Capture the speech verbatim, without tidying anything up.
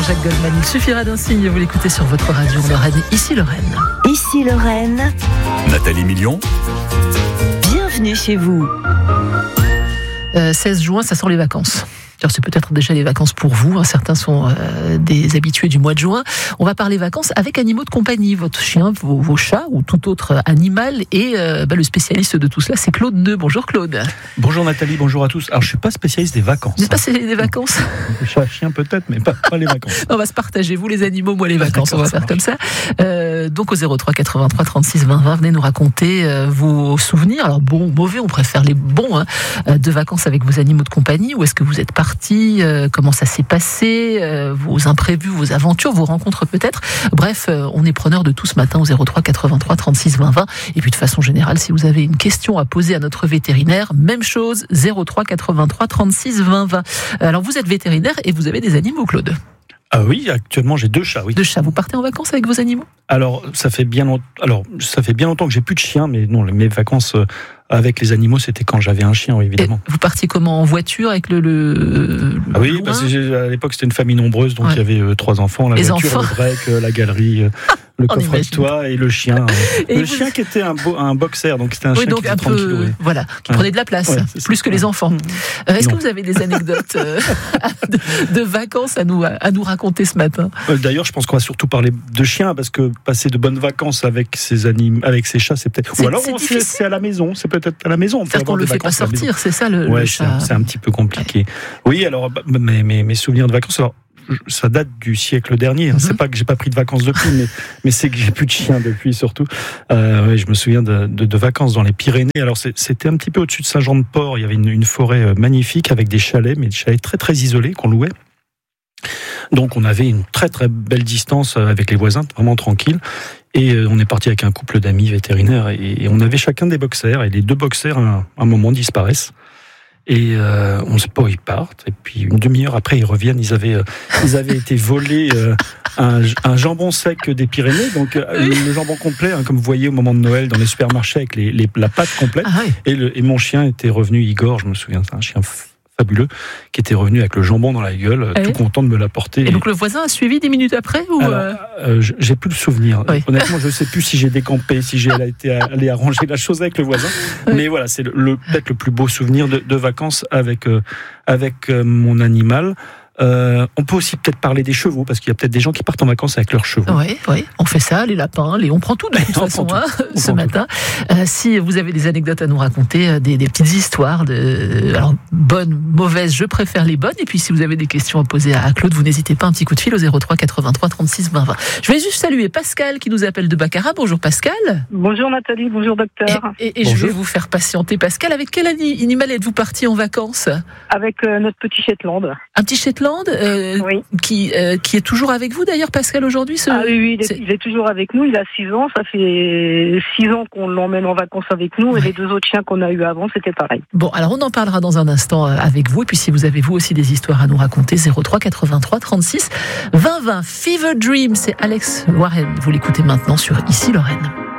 Jean-Jacques Goldman. Il suffira d'un signe, vous l'écoutez sur votre radio en Lorraine. Ici Lorraine. Ici Lorraine. Nathalie Million. Bienvenue chez vous. Euh, seize juin, ça sent les vacances. Alors, c'est peut-être déjà les vacances pour vous, hein. Certains sont euh, des habitués du mois de juin. On va parler vacances avec animaux de compagnie, votre chien, vos, vos chats ou tout autre animal. Et euh, bah, le spécialiste de tout cela, c'est Claude Neu. Bonjour Claude. Bonjour Nathalie, bonjour à tous. Alors je suis pas spécialiste des vacances. Vous n'êtes pas spécialiste des vacances? Chat, chien peut-être, mais pas, pas les vacances. On va se partager, vous les animaux, moi les vacances. D'accord, on va faire marche. comme ça. Euh, donc au zéro trois quatre-vingt-trois trente-six vingt vingt, venez nous raconter euh, vos souvenirs. Alors bon, mauvais, on préfère les bons hein, de vacances avec vos animaux de compagnie. Où est-ce que vous êtes partis? euh, Comment ça s'est passé, euh, vos imprévus, vos aventures, vos rencontres peut-être. Bref, euh, on est preneur de tout ce matin au zéro trois quatre-vingt-trois trente-six vingt vingt. Et puis de façon générale, si vous avez une question à poser à notre vétérinaire, même chose, zéro trois quatre-vingt-trois trente-six vingt vingt. Alors vous êtes vétérinaire et vous avez des animaux, Claude? Ah oui, actuellement j'ai deux chats, oui. Deux chats. Vous partez en vacances avec vos animaux? Alors ça fait bien longtemps. Alors ça fait bien longtemps que j'ai plus de chiens, mais non, mes vacances euh, avec les animaux, c'était quand j'avais un chien, oui, évidemment. Et vous partiez comment? En voiture avec le, le, le Ah oui, loin? parce que j'ai- à l'époque c'était une famille nombreuse, donc Ouais. il y avait euh, trois enfants, la Les voiture, enfants. le break, euh, la galerie, euh, le On coffret de imagine. toit et le chien. Et le vous- chien qui était un, beau, un boxer, donc c'était un Oui, chien donc qui un faisait trente peu, kilos. Oui. voilà, qui Ouais. prenait de la place, Ouais, c'est ça. plus que les enfants. Euh, Est-ce que Non. vous avez des anecdotes euh, de, de vacances à nous, à nous raconter ce matin? Euh, D'ailleurs, je pense qu'on va surtout parler de chiens, parce que passer de bonnes vacances avec ses anim... avec ses chats, c'est peut-être. C'est- Ou alors c'est on- c'est difficile. c'est à la maison, c'est peut-être à la maison. On peut C'est-à-dire qu'on avoir le des fait pas vacances à la maison. sortir, c'est ça le, Ouais, le c'est chat. un, c'est un petit peu compliqué. Oui, alors bah, mes, mes, mes souvenirs de vacances, alors, je- ça date du siècle dernier. Hein. Mhm. C'est pas que j'ai pas pris de vacances depuis, mais, mais c'est que j'ai plus de chiens depuis surtout. Euh, ouais, je me souviens de, de, de vacances dans les Pyrénées. Alors c'est- c'était un petit peu au-dessus de Saint-Jean-de-Port. Il y avait une, une forêt euh, magnifique avec des chalets, mais des chalets très très isolés qu'on louait. Donc on avait une très très belle distance avec les voisins, vraiment tranquille. Et euh, on est parti avec un couple d'amis vétérinaires et, et on avait chacun des boxers. Et les deux boxers, à un, un moment, disparaissent. Et euh, on ne sait pas où ils partent. Et puis une demi-heure après, ils reviennent. Ils avaient, euh, ils avaient été volés euh, un, un jambon sec des Pyrénées, donc euh, le, le jambon complet, hein, comme vous voyez au moment de Noël dans les supermarchés avec les, les, la pâte complète. Ah oui. Et, le, et mon chien était revenu, Igor, je me souviens, c'est un chien f- fabuleux, qui était revenu avec le jambon dans la gueule, Ah oui. tout content de me l'apporter. Et donc le voisin a suivi dix minutes après ou Alors, euh, euh, je- j'ai plus le souvenir. Oui. Honnêtement, je sais plus si j'ai décampé, si j'ai été allé arranger la chose avec le voisin. Oui. Mais voilà, c'est le, le- peut-être le plus beau souvenir de, de vacances avec euh, avec euh, mon animal. Euh, on peut aussi peut-être parler des chevaux, parce qu'il y a peut-être des gens qui partent en vacances avec leurs chevaux. Oui, oui, on fait ça, les lapins, les... on prend tout de toute On façon prend hein, On ce prend matin. Euh, si vous avez des anecdotes à nous raconter, euh, des, des petites histoires, de... alors bonnes, mauvaises, je préfère les bonnes. Et puis si vous avez des questions à poser à Claude, vous n'hésitez pas, un petit coup de fil au zéro trois quatre-vingt-trois trente-six vingt vingt. Je vais juste saluer Pascal qui nous appelle de Baccarat. Bonjour Pascal. Bonjour Nathalie, bonjour docteur. Et, et- et je Bonjour. vais vous faire patienter. Pascal, avec quel ani- animal êtes-vous parti en vacances? Avec euh, notre petit Shetland. Un petit Shetland euh, Oui. qui, euh, qui est toujours avec vous d'ailleurs, Pascal, aujourd'hui ce... Ah oui, oui, il est, c'est- il est toujours avec nous. Il a six ans. Ça fait six ans qu'on l'emmène en vacances avec nous. Ouais. Et les deux autres chiens qu'on a eu avant, c'était pareil. Bon, alors on en parlera dans un instant euh, avec vous. Et puis si vous avez vous aussi des histoires à nous raconter, zéro trois quatre-vingt-trois trente-six vingt vingt. Fever Dream, c'est Alex Warren. Vous l'écoutez maintenant sur Ici Lorraine.